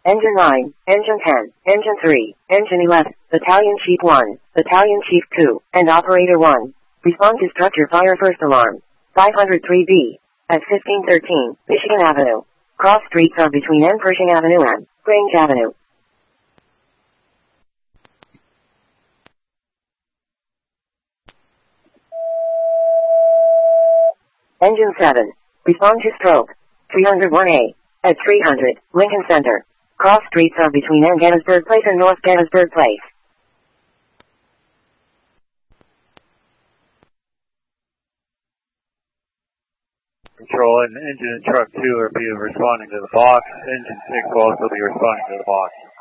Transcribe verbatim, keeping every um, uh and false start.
Engine nine, Engine ten, Engine three, Engine eleven, Battalion Chief one, Battalion Chief two, and Operator one. Respond to structure fire first alarm. five oh three B. At fifteen thirteen, Michigan Avenue. Cross streets are between N. Pershing Avenue and Grange Avenue. Engine seven. Respond to stroke. three oh one A. At three hundred, Lincoln Center. Cross streets are between N. Gettysburg Place and North Gettysburg Place. Control, and engine and truck two are be responding to the box. Engine six will also be responding to the box.